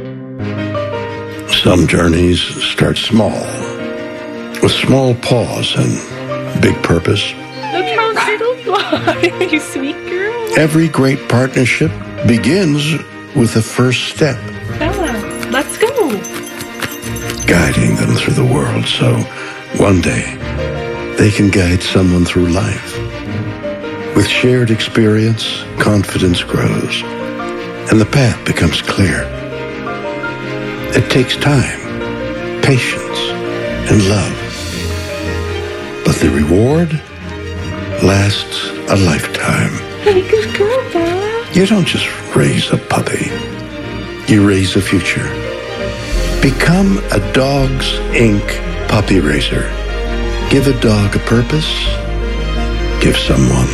Some journeys start small, with small pause and big purpose. Look how little fly, you sweet girl. Every great partnership begins with the first step. Bella, let's go. Guiding them through the world so one day they can guide someone through life. With shared experience, confidence grows, and the path becomes clear. It takes time, patience, and love. But the reward lasts a lifetime. Hey, good girl, Bella. You don't just raise a puppy. You raise a future. Become a Dogs Inc. puppy raiser. Give a dog a purpose. Give someone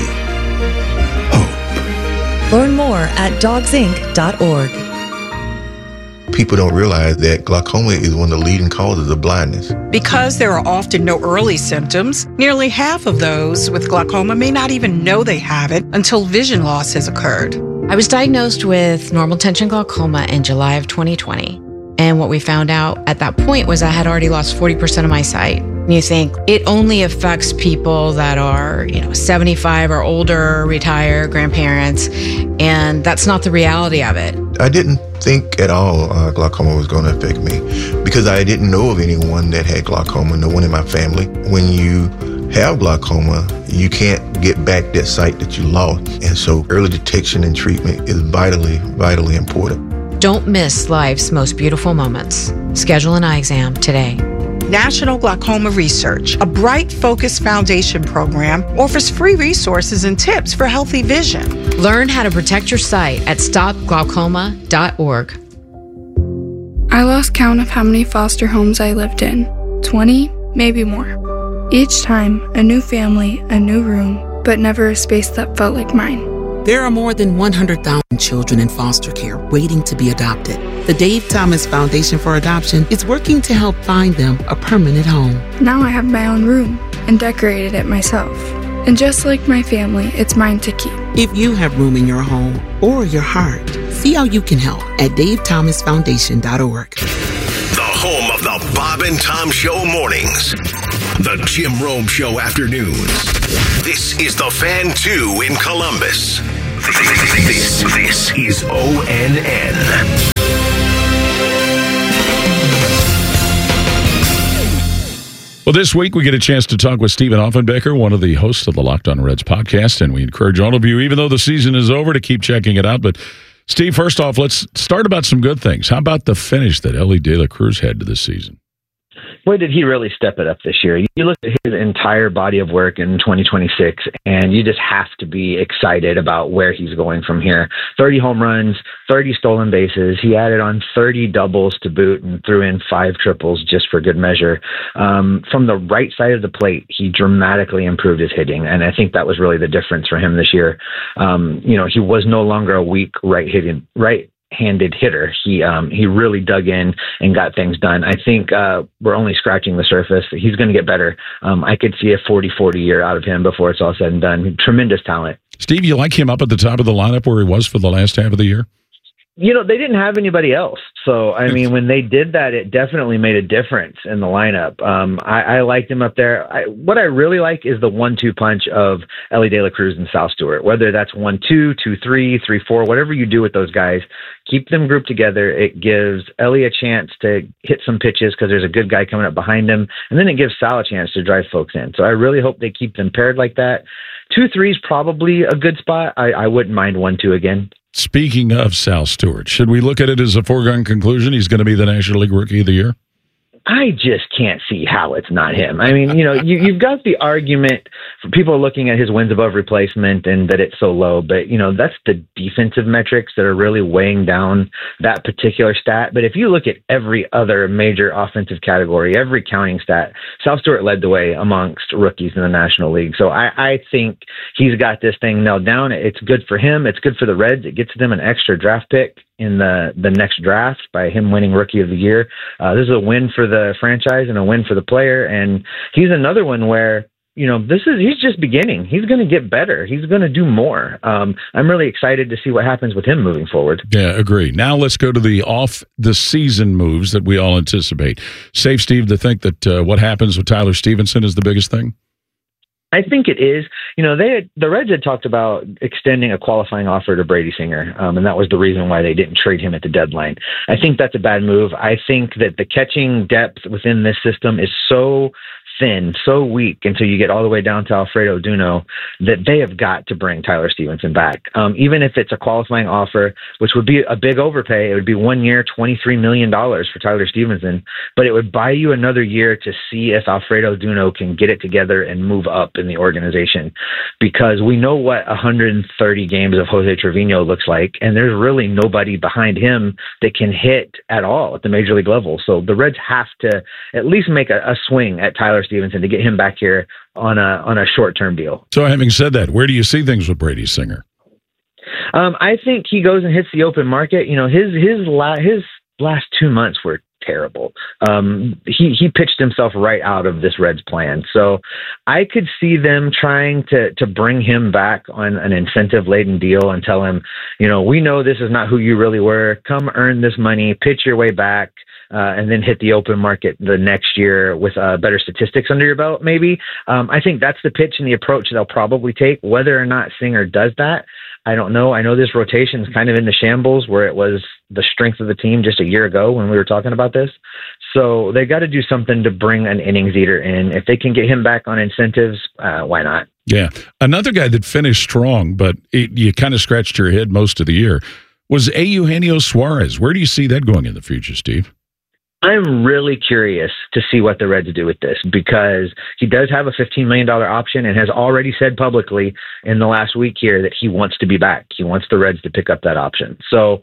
hope. Learn more at dogsinc.org. People don't realize that glaucoma is one of the leading causes of blindness. Because there are often no early symptoms, nearly half of those with glaucoma may not even know they have it until vision loss has occurred. I was diagnosed with normal tension glaucoma in July of 2020. And what we found out at that point was I had already lost 40% of my sight. And you think it only affects people that are, 75 or older, retired, grandparents, and that's not the reality of it. I didn't think at all glaucoma was going to affect me because I didn't know of anyone that had glaucoma, no one in my family. When you have glaucoma, you can't get back that sight that you lost. And so early detection and treatment is vitally, vitally important. Don't miss life's most beautiful moments. Schedule an eye exam today. National Glaucoma Research, a Bright Focus Foundation program, offers free resources and tips for healthy vision. Learn how to protect your sight at stopglaucoma.org. I lost count of how many foster homes I lived in. 20, maybe more. Each time, a new family, a new room, but never a space that felt like mine. There are more than 100,000 children in foster care waiting to be adopted. The Dave Thomas Foundation for Adoption is working to help find them a permanent home. Now I have my own room and decorated it myself. And just like my family, it's mine to keep. If you have room in your home or your heart, see how you can help at davethomasfoundation.org. The home of the Bob and Tom Show mornings. The Jim Rome Show afternoons. This is the Fan 2 in Columbus. This is ONN. Well, this week we get a chance to talk with Stephen Offenbaker, one of the hosts of the Locked On Reds podcast, and we encourage all of you, even though the season is over, to keep checking it out. But Steve, first off, let's start about some good things. How about the finish that Elly De La Cruz had to this season? Boy, did he really step it up this year. You look at his entire body of work in 2026, and you just have to be excited about where he's going from here. 30 home runs, 30 stolen bases. He added on 30 doubles to boot and threw in 5 triples just for good measure. From the right side of the plate, he dramatically improved his hitting, and I think that was really the difference for him this year. He was no longer a weak right-handed hitter. He really dug in and got things done. I think we're only scratching the surface. He's going to get better. I could see a 40-40 year out of him before it's all said and done. Tremendous talent. Steve, you like him up at the top of the lineup where he was for the last half of the year? They didn't have anybody else. So, when they did that, it definitely made a difference in the lineup. I liked him up there. What I really like is the 1-2 punch of Elly De La Cruz and Sal Stewart, whether that's 1-2, 2-3, 3-4, whatever you do with those guys, keep them grouped together. It gives Elly a chance to hit some pitches because there's a good guy coming up behind him. And then it gives Sal a chance to drive folks in. So I really hope they keep them paired like that. 2-3 is probably a good spot. I wouldn't mind 1-2 again. Speaking of Sal Stewart, should we look at it as a foregone conclusion he's going to be the National League Rookie of the Year? I just can't see how it's not him. You've got the argument for people looking at his wins above replacement and that it's so low, but, that's the defensive metrics that are really weighing down that particular stat. But if you look at every other major offensive category, every counting stat, Sal Stewart led the way amongst rookies in the National League. So I think he's got this thing nailed down. It's good for him. It's good for the Reds. It gets them an extra draft pick in the next draft by him winning Rookie of the Year. This is a win for the franchise and a win for the player. And he's another one where, he's just beginning. He's going to get better. He's going to do more. I'm really excited to see what happens with him moving forward. Yeah, agree. Now let's go to the off-the-season moves that we all anticipate. Safe, Steve, to think that what happens with Tyler Stevenson is the biggest thing? I think it is. The Reds had talked about extending a qualifying offer to Brady Singer, and that was the reason why they didn't trade him at the deadline. I think that's a bad move. I think that the catching depth within this system is so thin, so weak until you get all the way down to Alfredo Duno that they have got to bring Tyler Stevenson back. Even if it's a qualifying offer, which would be a big overpay, it would be 1 year, $23 million for Tyler Stevenson, but it would buy you another year to see if Alfredo Duno can get it together and move up in the organization, because we know what 130 games of Jose Trevino looks like, and there's really nobody behind him that can hit at all at the major league level. So the Reds have to at least make a swing at Tyler Stevenson to get him back here on a short-term deal. So having said that, where do you see things with Brady Singer? I think he goes and hits the open market. His last 2 months were terrible. He pitched himself right out of this Reds plan. So I could see them trying to bring him back on an incentive-laden deal and tell him, we know this is not who you really were. Come earn this money, pitch your way back, and then hit the open market the next year with better statistics under your belt, maybe. I think that's the pitch and the approach they'll probably take. Whether or not Singer does that, I don't know. I know this rotation is kind of in the shambles where it was the strength of the team just a year ago when we were talking about this. So they got to do something to bring an innings eater in. If they can get him back on incentives, why not? Yeah. Another guy that finished strong, but you kind of scratched your head most of the year, was Eugenio Suarez. Where do you see that going in the future, Steve? I'm really curious to see what the Reds do with this, because he does have a $15 million option and has already said publicly in the last week here that he wants to be back. He wants the Reds to pick up that option. So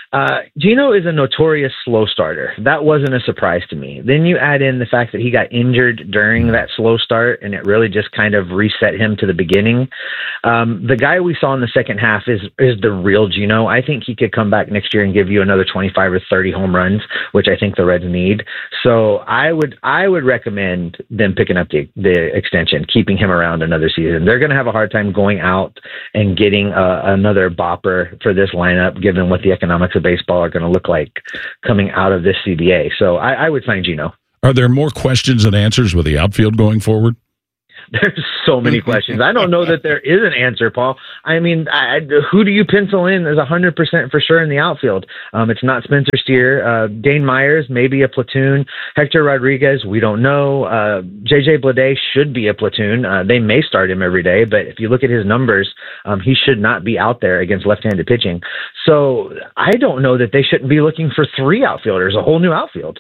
Gino is a notorious slow starter. That wasn't a surprise to me. Then you add in the fact that he got injured during that slow start, and it really just kind of reset him to the beginning. The guy we saw in the second half is the real Gino. I think he could come back next year and give you another 25 or 30 home runs, which I think the Reds need. So I would recommend them picking up the extension, keeping him around another season. They're going to have a hard time going out and getting another bopper for this lineup, given what the economics of baseball are going to look like coming out of this CBA. So I would sign Gino. Are there more questions than answers with the outfield going forward? There's so many questions. I don't know that there is an answer, Paul. I mean, who do you pencil in as 100% for sure in the outfield? It's not Spencer Steer. Dane Myers, maybe a platoon. Hector Rodriguez, we don't know. J.J. Bleday should be a platoon. They may start him every day, but if you look at his numbers, he should not be out there against left-handed pitching. So I don't know that they shouldn't be looking for 3 outfielders, a whole new outfield.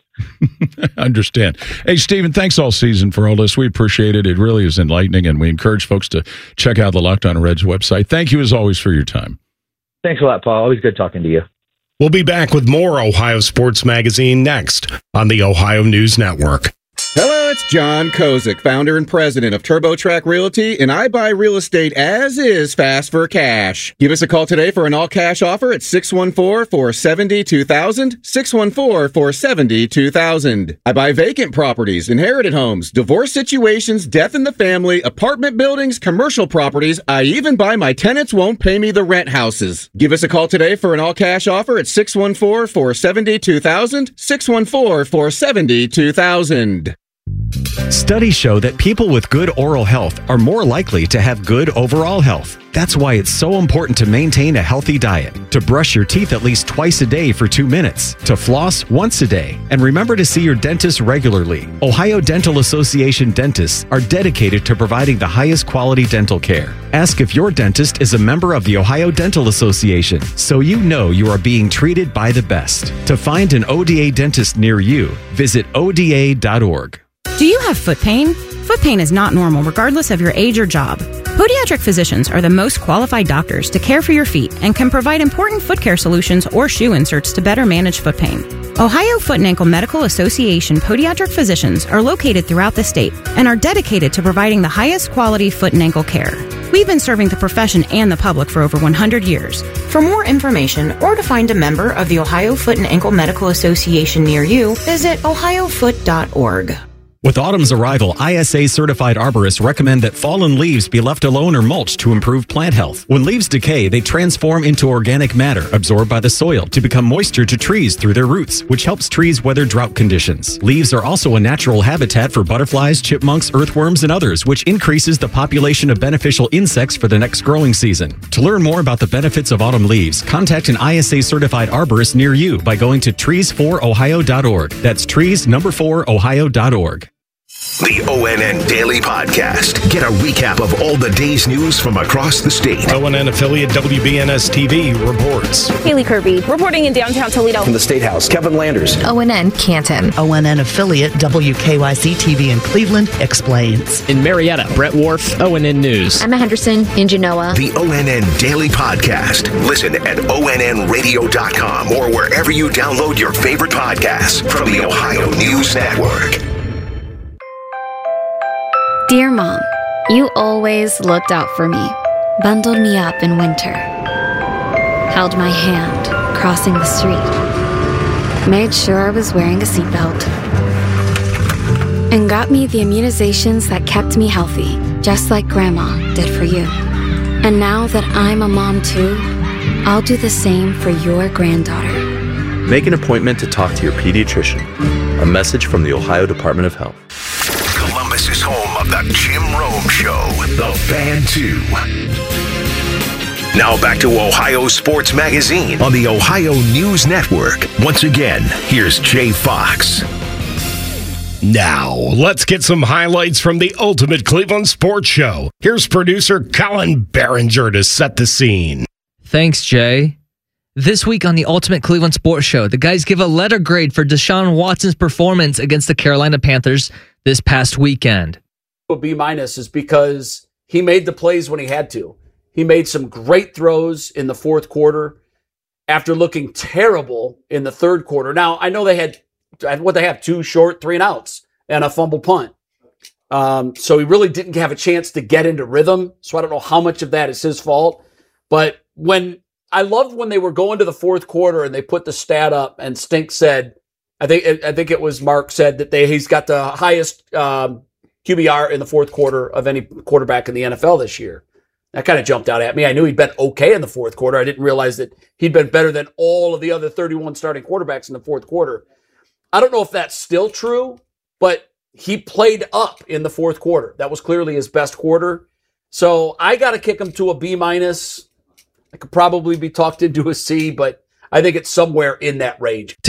I understand. Hey, Stephen, thanks all season for all this. We appreciate it. It really is enlightening, and we encourage folks to check out the Locked On Reds website. Thank you, as always, for your time. Thanks a lot, Paul. Always good talking to you. We'll be back with more Ohio Sports Magazine next on the Ohio News Network. Hello, it's John Kozik, founder and president of TurboTrack Realty, and I buy real estate as is, fast for cash. Give us a call today for an all-cash offer at 614-470-2000, 614-470-2000. I buy vacant properties, inherited homes, divorce situations, death in the family, apartment buildings, commercial properties. I even buy my tenants won't pay me the rent houses. Give us a call today for an all-cash offer at 614-470-2000, 614-470-2000. Studies show that people with good oral health are more likely to have good overall health. That's why it's so important to maintain a healthy diet, to brush your teeth at least twice a day for 2 minutes, to floss once a day, and remember to see your dentist regularly. Ohio Dental Association dentists are dedicated to providing the highest quality dental care. Ask if your dentist is a member of the Ohio Dental Association so you know you are being treated by the best. To find an ODA dentist near you, visit ODA.org. Do you have foot pain? Foot pain is not normal regardless of your age or job. Podiatric physicians are the most qualified doctors to care for your feet and can provide important foot care solutions or shoe inserts to better manage foot pain. Ohio Foot and Ankle Medical Association podiatric physicians are located throughout the state and are dedicated to providing the highest quality foot and ankle care. We've been serving the profession and the public for over 100 years. For more information or to find a member of the Ohio Foot and Ankle Medical Association near you, visit ohiofoot.org. With autumn's arrival, ISA-certified arborists recommend that fallen leaves be left alone or mulched to improve plant health. When leaves decay, they transform into organic matter absorbed by the soil to become moisture to trees through their roots, which helps trees weather drought conditions. Leaves are also a natural habitat for butterflies, chipmunks, earthworms, and others, which increases the population of beneficial insects for the next growing season. To learn more about the benefits of autumn leaves, contact an ISA-certified arborist near you by going to trees4ohio.org. That's trees4ohio.org. The ONN Daily Podcast. Get a recap of all the day's news from across the state. ONN affiliate WBNS-TV reports. Haley Kirby reporting in downtown Toledo. From the State House, Kevin Landers. ONN Canton. ONN affiliate WKYC-TV in Cleveland explains. In Marietta, Brett Wharf, ONN News. Emma Henderson in Genoa. The ONN Daily Podcast. Listen at ONNradio.com or wherever you download your favorite podcasts from the Ohio News Network. Dear Mom, you always looked out for me, bundled me up in winter, held my hand crossing the street, made sure I was wearing a seatbelt, and got me the immunizations that kept me healthy, just like Grandma did for you. And now that I'm a mom too, I'll do the same for your granddaughter. Make an appointment to talk to your pediatrician. A message from the Ohio Department of Health. Columbus is home of the Jim Rome Show, The Fan 2. Now back to Ohio Sports Magazine on the Ohio News Network. Once again, here's Jay Fox. Now, let's get some highlights from the Ultimate Cleveland Sports Show. Here's producer Colin Behringer to set the scene. Thanks, Jay. This week on the Ultimate Cleveland Sports Show, the guys give a letter grade for Deshaun Watson's performance against the Carolina Panthers this past weekend. A B- is because he made the plays when he had to. He made some great throws in the fourth quarter after looking terrible in the third quarter. Now, I know they have 2 short 3-and-outs and a fumble punt. So he really didn't have a chance to get into rhythm. So I don't know how much of that is his fault. But I loved when they were going to the fourth quarter and they put the stat up and Stink said, I think it was Mark said that he's got the highest QBR in the fourth quarter of any quarterback in the NFL this year. That kind of jumped out at me. I knew he'd been okay in the fourth quarter. I didn't realize that he'd been better than all of the other 31 starting quarterbacks in the fourth quarter. I don't know if that's still true, but he played up in the fourth quarter. That was clearly his best quarter. So I got to kick him to a B-. I could probably be talked into a C, but I think it's somewhere in that range.